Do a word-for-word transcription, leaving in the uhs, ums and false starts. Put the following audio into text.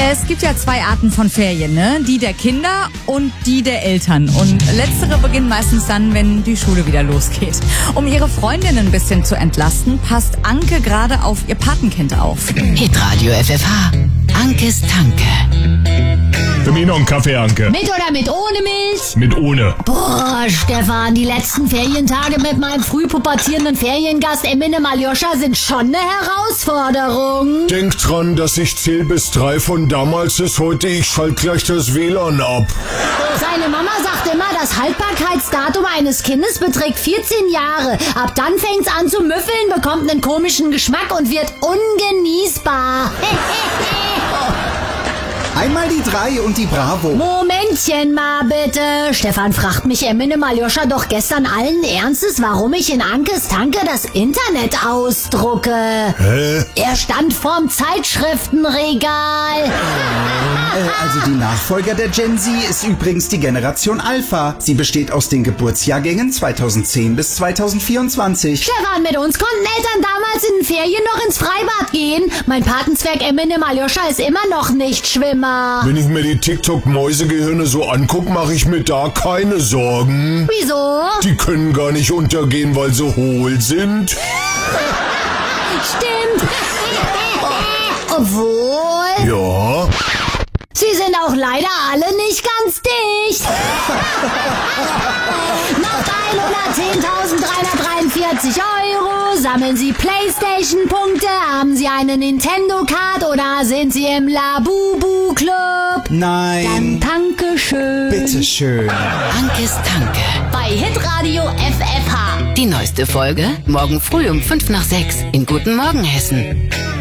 Es gibt ja zwei Arten von Ferien, ne? Die der Kinder und die der Eltern. Und letztere beginnen meistens dann, wenn die Schule wieder losgeht. Um ihre Freundinnen ein bisschen zu entlasten, passt Anke gerade auf ihr Patenkind auf. Hitradio F F H. Ankes Tanke. Für mich noch einen Kaffee, Anke. Mit oder mit ohne Milch? Mit ohne. Boah, Stefan, die letzten Ferientage mit meinem früh pubertierenden Feriengast Eminem Aljoscha sind schon eine Herausforderung. Denk dran, dass ich zähl bis drei von damals ist heute. Ich schalt gleich das W L A N ab. Seine Mama sagt immer, das Haltbarkeitsdatum eines Kindes beträgt vierzehn Jahre. Ab dann fängt's an zu müffeln, bekommt einen komischen Geschmack und wird ungenießbar. Einmal die drei und die Bravo. Momentchen mal bitte. Stefan fragt mich Eminem Aljoscha doch gestern allen Ernstes, warum ich in Ankes Tanke das Internet ausdrucke. Hä? Er stand vorm Zeitschriftenregal. Äh, also die Nachfolger der Gen Z ist übrigens die Generation Alpha. Sie besteht aus den Geburtsjahrgängen zweitausendzehn bis zweitausendvierundzwanzig. Stefan, mit uns konnten Eltern damals in den Ferien noch ins Freibad gehen. Mein Patenzwerg Eminem Aljoscha ist immer noch nicht Schwimmer. Wenn ich mir die TikTok-Mäusegehirne so anguck, mache ich mir da keine Sorgen. Wieso? Die können gar nicht untergehen, weil sie hohl sind. Stimmt. Obwohl... Ja. Sie sind auch leider alle nicht ganz dicht. Noch hundertzehntausenddreihundertdreiundvierzig Euro. Sammeln Sie PlayStation-Punkte? Haben Sie eine Nintendo-Card oder sind Sie im Labubu-Club? Nein. Dann danke schön. Bitteschön. Ankes Tanke. Bei Hitradio F F H. Die neueste Folge morgen früh um fünf nach sechs in Guten Morgen Hessen.